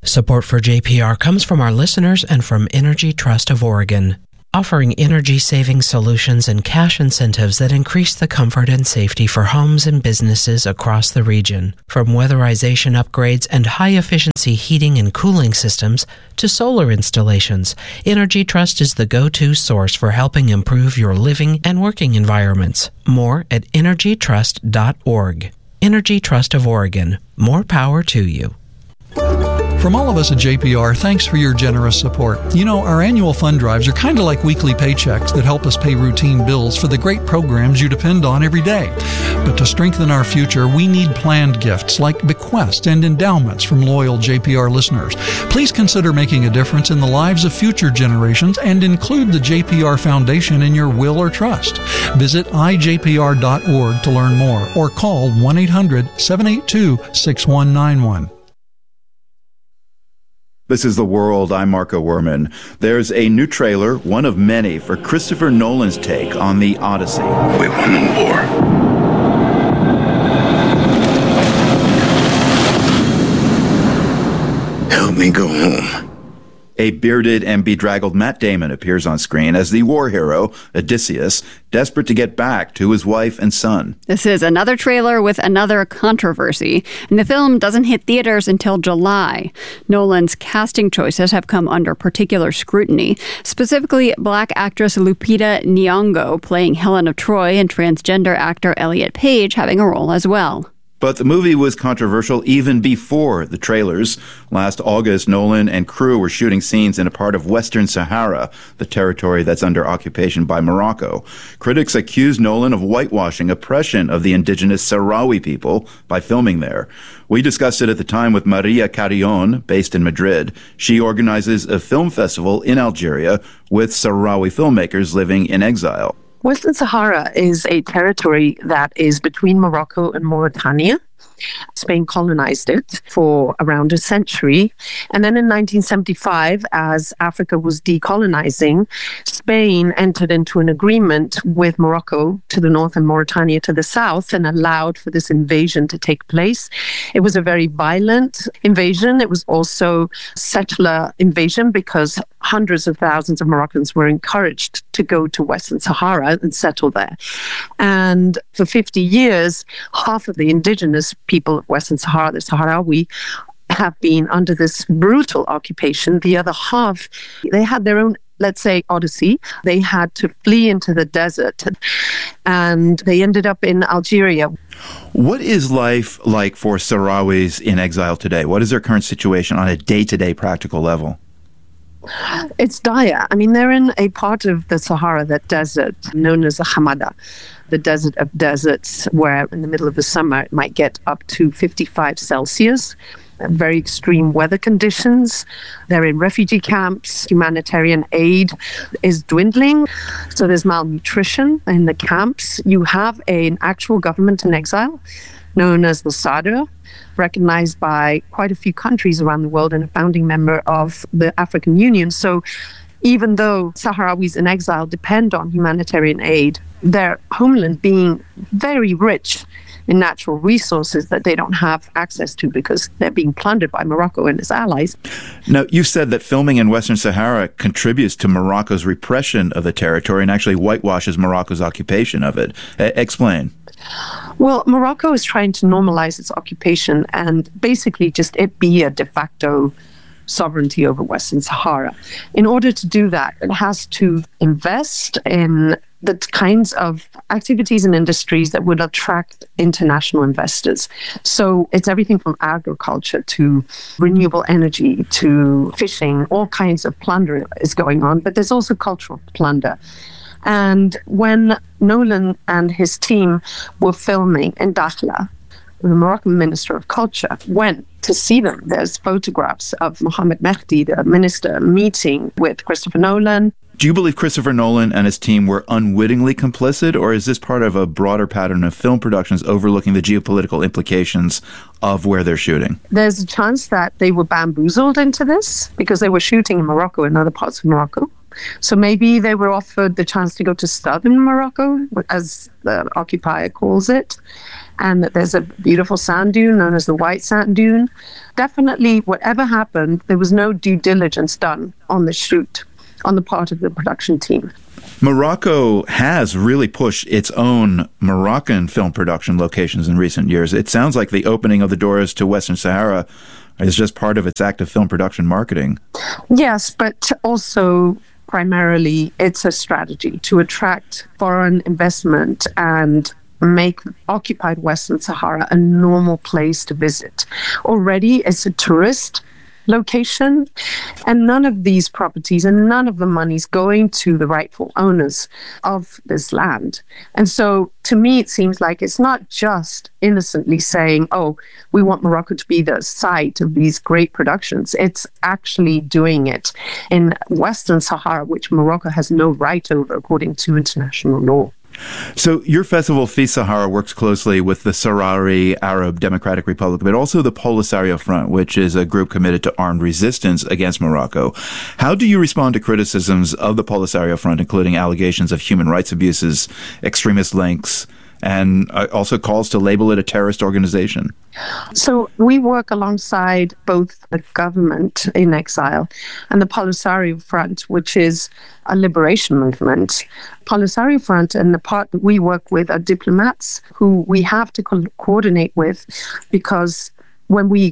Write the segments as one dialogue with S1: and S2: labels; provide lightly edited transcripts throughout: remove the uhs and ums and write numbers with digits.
S1: Support for JPR comes from our listeners and from Energy Trust of Oregon, offering energy-saving solutions and cash incentives that increase the comfort and safety for homes and businesses across the region. From weatherization upgrades and high-efficiency heating and cooling systems to solar installations, Energy Trust is the go-to source for helping improve your living and working environments. More at energytrust.org. Energy Trust of Oregon. More power to you.
S2: From all of us at JPR, thanks for your generous support. You know, our annual fund drives are kind of like weekly paychecks that help us pay routine bills for the great programs you depend on every day. But to strengthen our future, we need planned gifts like bequests and endowments from loyal JPR listeners. Please consider making a difference in the lives of future generations and include the JPR Foundation in your will or trust. Visit ijpr.org to learn more or call 1-800-782-6191.
S3: This is The World. I'm Marco Werman. There's a new trailer, one of many, for Christopher Nolan's take on the Odyssey.
S4: We won the war. Help me go home.
S3: A bearded and bedraggled Matt Damon appears on screen as the war hero, Odysseus, desperate to get back to his wife and son.
S5: This is another trailer with another controversy, and the film doesn't hit theaters until July. Nolan's casting choices have come under particular scrutiny, specifically Black actress Lupita Nyong'o playing Helen of Troy and transgender actor Elliot Page having a role as well.
S3: But the movie was controversial even before the trailers. Last August, Nolan and crew were shooting scenes in a part of Western Sahara, the territory that's under occupation by Morocco. Critics accused Nolan of whitewashing oppression of the indigenous Sahrawi people by filming there. We discussed it at the time with Maria Carrion, based in Madrid. She organizes a film festival in Algeria with Sahrawi filmmakers living in exile.
S6: Western Sahara is a territory that is between Morocco and Mauritania. Spain colonized it for around a century. And then in 1975, as Africa was decolonizing, Spain entered into an agreement with Morocco to the north and Mauritania to the south and allowed for this invasion to take place. It was a very violent invasion. It was also settler invasion because hundreds of thousands of Moroccans were encouraged to go to Western Sahara and settle there. And for 50 years, half of the indigenous people of Western Sahara, the Sahrawi, have been under this brutal occupation. The other half, they had their own, let's say, odyssey. They had to flee into the desert, and they ended up in Algeria.
S3: What is life like for Sahrawis in exile today? What is their current situation on a day-to-day practical level?
S6: It's dire. I mean, they're in a part of the Sahara, that desert known as the Hamada, the desert of deserts, where in the middle of the summer it might get up to 55 Celsius. Very extreme weather conditions. They're in refugee camps. Humanitarian aid is dwindling. So there's malnutrition in the camps. You have an actual government in exile known as the Sadr, recognized by quite a few countries around the world and a founding member of the African Union. So even though Sahrawis in exile depend on humanitarian aid, their homeland being very rich in natural resources that they don't have access to because they're being plundered by Morocco and its allies.
S3: Now, you've said that filming in Western Sahara contributes to Morocco's repression of the territory and actually whitewashes Morocco's occupation of it. Explain.
S6: Well, Morocco is trying to normalize its occupation and basically just it be a de facto sovereignty over Western Sahara. In order to do that, it has to invest in the kinds of activities and industries that would attract international investors. So it's everything from agriculture to renewable energy to fishing. All kinds of plunder is going on, but there's also cultural plunder. And when Nolan and his team were filming in Dakhla, the Moroccan Minister of Culture went to see them. There's photographs of Mohamed Mehdi, the minister, meeting with Christopher Nolan.
S3: Do you believe Christopher Nolan and his team were unwittingly complicit, or is this part of a broader pattern of film productions overlooking the geopolitical implications of where they're shooting?
S6: There's a chance that they were bamboozled into this because they were shooting in Morocco and other parts of Morocco. So maybe they were offered the chance to go to southern Morocco, as the occupier calls it, and that there's a beautiful sand dune known as the White Sand Dune. Definitely, whatever happened, there was no due diligence done on the shoot on the part of the production team.
S3: Morocco has really pushed its own Moroccan film production locations in recent years. It sounds like the opening of the doors to Western Sahara is just part of its active film production marketing.
S6: Yes, but also primarily it's a strategy to attract foreign investment and make occupied Western Sahara a normal place to visit. Already it's a tourist location, and none of these properties and none of the money's going to the rightful owners of this land. And so to me, it seems like it's not just innocently saying, oh, we want Morocco to be the site of these great productions. It's actually doing it in Western Sahara, which Morocco has no right over according to international law.
S3: So your festival, Fi Sahara, works closely with the Sahrawi Arab Democratic Republic, but also the Polisario Front, which is a group committed to armed resistance against Morocco. How do you respond to criticisms of the Polisario Front, including allegations of human rights abuses, extremist links, and also calls to label it a terrorist organization?
S6: So we work alongside both the government in exile and the Polisario Front, which is a liberation movement. Polisario Front and the part that we work with are diplomats who we have to coordinate with, because when we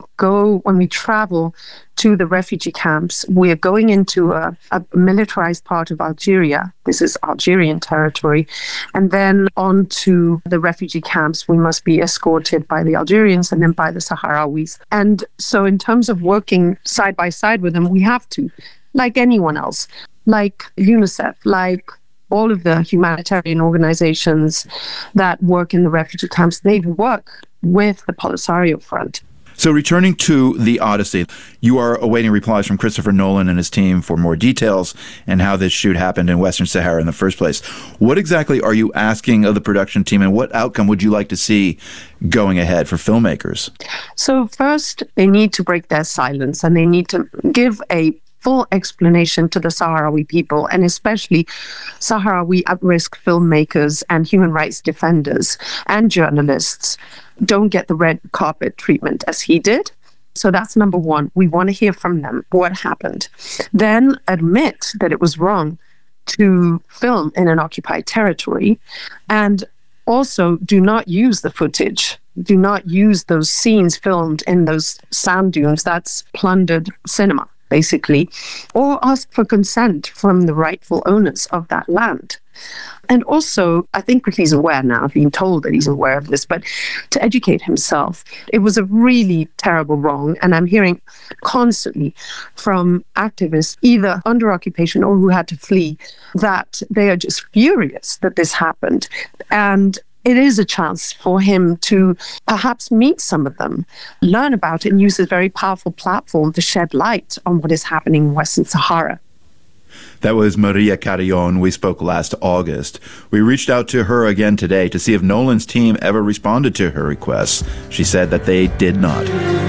S6: travel to the refugee camps, we are going into a militarized part of Algeria. This is Algerian territory. And then on to the refugee camps, we must be escorted by the Algerians and then by the Sahrawis. And so in terms of working side by side with them, we have to, like anyone else, like UNICEF, like all of the humanitarian organizations that work in the refugee camps, they work with the Polisario Front.
S3: So returning to The Odyssey, you are awaiting replies from Christopher Nolan and his team for more details and how this shoot happened in Western Sahara in the first place. What exactly are you asking of the production team, and what outcome would you like to see going ahead for filmmakers?
S6: So first, they need to break their silence, and they need to give a full explanation to the Sahrawi people, and especially Sahrawi at-risk filmmakers and human rights defenders and journalists don't get the red carpet treatment as he did. So that's number one. We want to hear from them what happened. Then admit that it was wrong to film in an occupied territory, and also do not use the footage. Do not use those scenes filmed in those sand dunes. That's plundered cinema, basically, or ask for consent from the rightful owners of that land. And also, I think he's aware now, I've been told that he's aware of this, but to educate himself. It was a really terrible wrong, and I'm hearing constantly from activists, either under occupation or who had to flee, that they are just furious that this happened. And it is a chance for him to perhaps meet some of them, learn about it, and use this very powerful platform to shed light on what is happening in Western Sahara.
S3: That was Maria Carrion. We spoke last August. We reached out to her again today to see if Nolan's team ever responded to her requests. She said that they did not.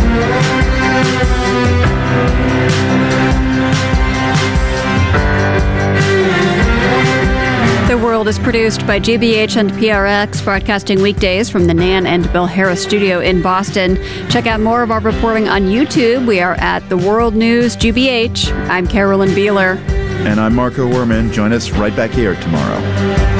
S5: The World is produced by GBH and PRX, broadcasting weekdays from the Nan and Bill Harris studio in Boston. Check out more of our reporting on YouTube. We are at The World News GBH. I'm Carolyn Beeler.
S3: And I'm Marco Werman. Join us right back here tomorrow.